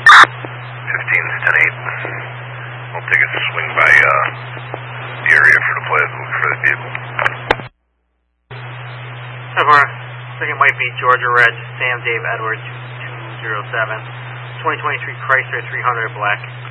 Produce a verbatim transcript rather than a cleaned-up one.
fifteen is ten eight. We'll take a swing by uh, the area for the play, look for the vehicle. So far, second might be Georgia Red, Sam Dave Edwards, two zero seven. twenty twenty-three Chrysler three hundred black.